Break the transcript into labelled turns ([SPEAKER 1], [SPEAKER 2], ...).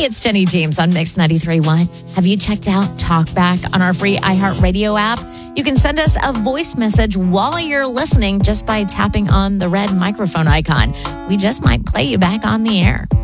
[SPEAKER 1] Hey, it's Jenny James on Mix 93.1. Have you checked out TalkBack on our free iHeartRadio app? You can send us a voice message while you're listening just by tapping on the red microphone icon. We just might play you back on the air.